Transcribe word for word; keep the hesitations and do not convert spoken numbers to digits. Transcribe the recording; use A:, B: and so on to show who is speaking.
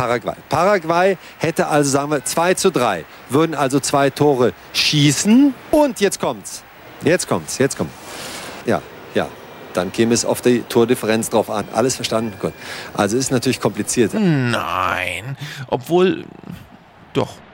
A: Paraguay. Paraguay hätte also, sagen wir, zwei zu drei. Würden also zwei Tore schießen. Und jetzt kommt's. Jetzt kommt's. Jetzt kommt. Ja, ja. Dann käme es auf die Tordifferenz drauf an. Alles verstanden? Gut. Also ist natürlich kompliziert.
B: Nein. Obwohl, doch.